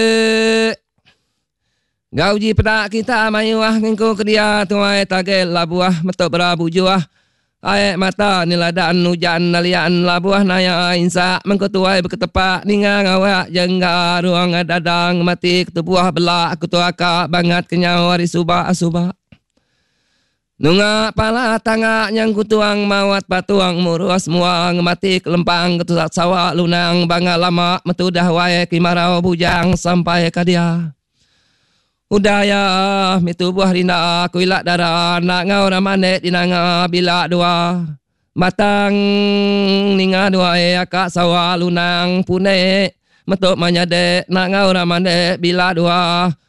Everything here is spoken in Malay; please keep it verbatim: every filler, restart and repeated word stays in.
Gauji pedak kita mayuah ngengko kedia tuai tagel labuah metok berabujuah. Aek mata niladaan hujan nalian labuah naya insa mengketuai berketepak ningang awak jengga ruang dadang mati ketebuah belak ketuaka bangat kenyau hari subah asubah. Nunga pala tangak nyang kutuang mawat patuang murus muang mati kelempang ketusak sawak lunang bangga lama metudah wae kimarau bujang sampai kadia. Udaya mitu buah rina kuilat darah nak ngau ramane dinanga bila dua matang ninga dua e akak sawak lunang pune metuk manyade nak ngau ramane bila dua